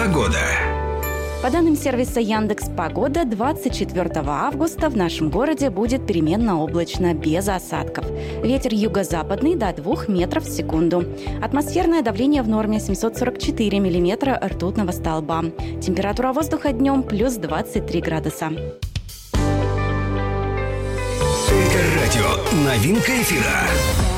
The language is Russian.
Погода. По данным сервиса Яндекс.Погода, 24 августа в нашем городе будет переменно облачно, без осадков. Ветер юго-западный до 2 метров в секунду. Атмосферное давление в норме 744 миллиметра ртутного столба. Температура воздуха днем плюс 23 градуса. Эльдорадио. Новинка эфира.